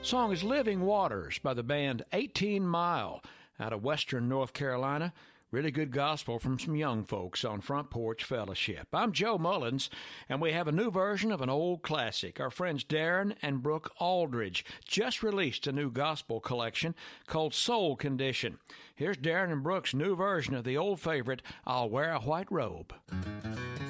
Song is Living Waters by the band 18 Mile out of western North Carolina. Really good gospel from some young folks on Front Porch Fellowship. I'm Joe Mullins, and we have a new version of an old classic. Our friends Darren and Brooke Aldridge just released a new gospel collection called Soul Condition. Here's Darren and Brooke's new version of the old favorite, I'll Wear a White Robe.